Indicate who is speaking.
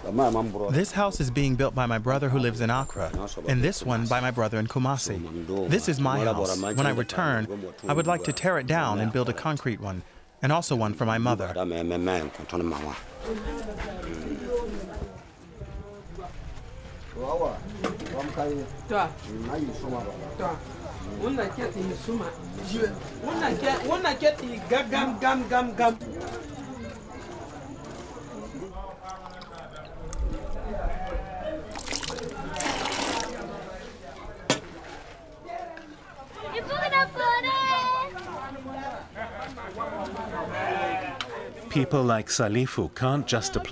Speaker 1: This house is being built by my brother who lives in Accra, and this one by my brother in Kumasi. This is my house. When I return, I would like to tear it down and build a concrete one, and also one for my mother.
Speaker 2: People like Salifu can't just apply